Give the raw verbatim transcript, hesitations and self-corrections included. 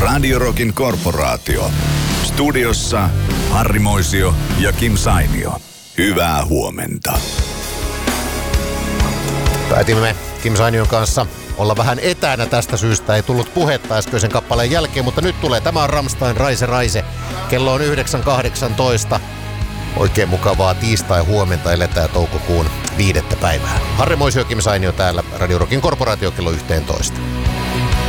Radio Rockin korporaatio. Studiossa Harri Moisio ja Kim Sainio. Hyvää huomenta. Päätimme Kim Sainion kanssa olla vähän etänä tästä syystä. Ei tullut puhetta äskeisen kappaleen jälkeen, mutta nyt tulee. Tämä on Rammstein, Reise Reise. Kello on yhdeksän kahdeksantoista. Oikein mukavaa tiistai-huomenta, eletään toukokuun viidettä päivää. Harri Moisio, Kim Sainio täällä Radio Rockin korporaatio kello yksitoista.